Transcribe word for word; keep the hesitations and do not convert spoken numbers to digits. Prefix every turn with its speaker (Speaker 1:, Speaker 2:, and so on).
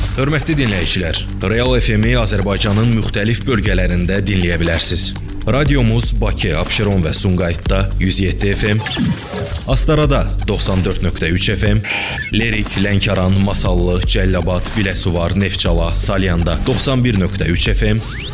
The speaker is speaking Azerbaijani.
Speaker 1: Hörmətli dinləyicilər, Real F M-i Azərbaycanın müxtəlif bölgələrində dinləyə bilərsiniz. Radiomuz Bakı, Abşeron və Sumqayıtda yüz yeddi F M, Astarada doxsan dörd nöqtə üç F M, Lerik, Lənkəran, Masallı, Cəlilabad, Biləsuvar, Neftçala, Salyanda doxsan bir nöqtə üç F M,